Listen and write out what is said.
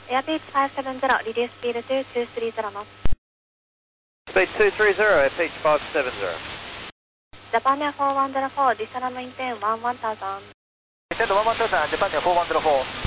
Airbus 570, reduce speed to 230 knots. Speed 230, Airpeach 570. Japan Air 4104, descend and maintain 11,000. Maintain 11,000, Japan Air 4104.